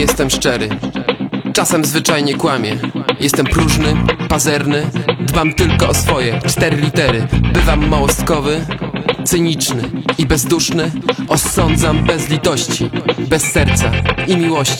jestem szczery. Czasem zwyczajnie kłamię. Jestem próżny, pazerny. Dbam tylko o swoje 4 litery. Bywam małostkowy, cyniczny i bezduszny. Osądzam bez litości, bez serca i miłości.